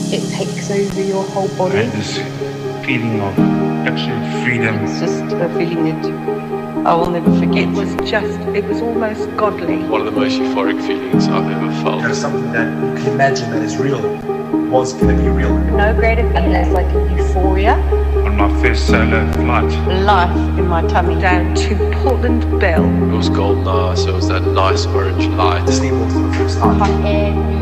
it takes over your whole body. And this feeling of absolute freedom. It's just a feeling that I will never forget. It was almost godly. One of the most euphoric feelings I've ever felt. There's something that you can imagine that is real was going to be real. No greater feeling. It's like a euphoria. On my first solo flight. Life in my tummy. Down to Portland Bill. It was golden hour, so it was that nice orange light. Disney World for the first time. Hot air.